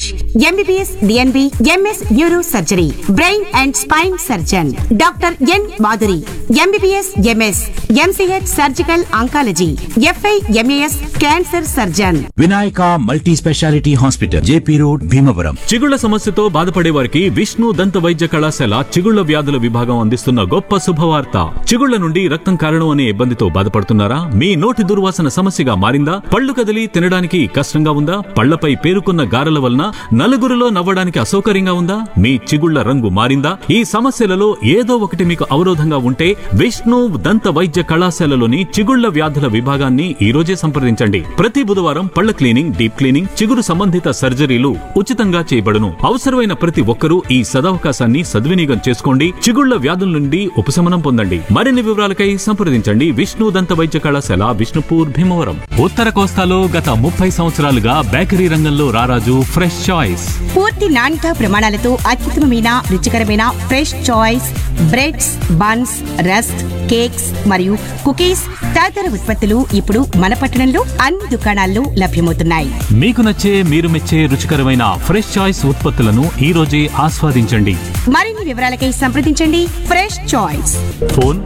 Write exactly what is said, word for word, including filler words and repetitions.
MBBS DNB MS neuro surgery brain and spine surgeon doctor N Madhuri MBBS MS MCh surgical oncology f i MAS cancer surgeon. Vinayaka multi speciality hospital JP road Bhimavaram. చిగుళ్ల సమస్యతో బాధపడే వారికి విష్ణు దంత వైద్య కళాశాల చిగుళ్ల వ్యాధుల విభాగం అందిస్తున్న గొప్ప శుభవార్త. చిగుళ్ల నుండి రక్తం కారణం అనే ఇబ్బందితో బాధపడుతున్నారా? మీ నోటి దుర్వాసన సమస్యగా మారిందా? పళ్ళు కదిలి తినడానికి కష్టంగా ఉందా? పళ్లపై పేరుకున్న గారెల వలన నలుగురిలో నవ్వడానికి అసౌకర్యంగా ఉందా? మీ చిగుళ్ల రంగు మారిందా? ఈ సమస్యలలో ఏదో ఒకటి మీకు అవరోధంగా ఉంటే విష్ణు దంత వైద్య కళాశాలలోని చిగుళ్ల వ్యాధుల విభాగాన్ని ఈ రోజే సంప్రదించండి. ప్రతి బుధవారం పళ్ల క్లీనింగ్, డీప్ క్లీనింగ్, చిగురు సంబంధిత సర్జరీలు ఉచితంగా చేయబడును. అవసరమైన ప్రతి ఒక్కరూ ఈ సదవకాశాన్ని సద్వినియోగం చేసుకోండి. చిగుళ్ల వ్యాధుల నుండి ఉపశమనం పొందండి. మరిన్ని వివరాలకై సంప్రదించండి విష్ణు దంత వైద్య కళాశాల, విష్ణుపూర్, భీమవరం. ఉత్తర కోస్తాలో గత ముప్పై సంవత్సరాలుగా బేకరీ రంగంలో రారాజు ఫ్రెష్ చాయిస్. పూర్తి నాణ్యత ప్రమాణాలతో అత్యుత్తమమైన రుచికరమైన fresh choice breads, buns, rusk, cakes మరియు కుకీస్ తదితర ఉత్పత్తులు ఇప్పుడు మన పట్టణంలో అన్ని దుకాణాల్లో లభ్యమవుతున్నాయి. మీకు నచ్చే, మీరు మెచ్చే రుచికరమైన ఫ్రెష్ చాయిస్ ఉత్పత్తులను ఈ రోజే ఆస్వాదించండి. మరిన్ని వివరాలకై సంప్రదించండి ఫ్రెష్ చాయిస్. ఫోన్